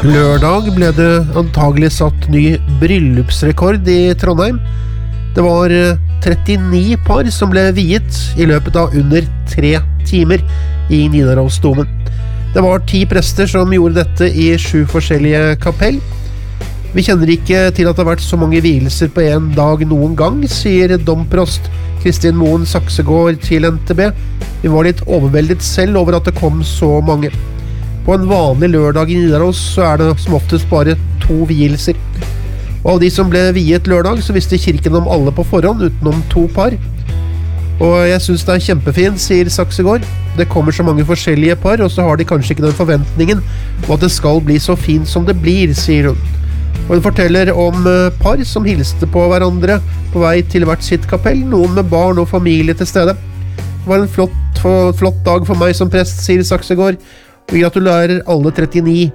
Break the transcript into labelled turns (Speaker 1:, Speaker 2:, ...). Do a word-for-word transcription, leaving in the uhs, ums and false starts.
Speaker 1: Lørdag ble det antagelig satt ny bryllupsrekord i Trondheim. Det var trettini par som ble viet i løpet av under tre timer i Nidarosdomen. Det var ti prester som gjorde dette i sju forskjellige kapell. Vi kjenner ikke til at det har vært så mange vielser på en dag noen gang, sier domprost Kristin Moen Saksegård til N T B. Vi var litt overveldet selv over at det kom så mange. På en vanlig lørdag i Nidaros så er det som oftest bare to vielser. Og av de som ble viet lørdag, så visste kirken om alle på forhånd, utenom to par. Og jeg synes det er kjempefint, sier Saksegård. Det kommer så mange forskjellige par, og så har de kanskje ikke den forventningen om at det skal bli så fint som det blir, sier hun. Og hun forteller om par som hilste på hverandre på vei til hvert sitt kapell, noen med barn og familie til stede. Det var en flott, flott dag for meg som prest, sier Saksegård. Vi gratulerer alle trettini